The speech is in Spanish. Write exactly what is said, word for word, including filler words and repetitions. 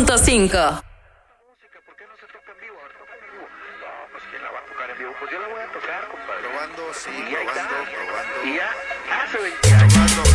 punto cinco. Música, ¿por qué no se toca en vivo? A ver, toca en vivo. No, pues ¿quién la va a tocar en vivo? Pues yo la voy a tocar, compadre. Probando, sí, Y ahí probando, está. probando. Y ya hace veinte años. Probando.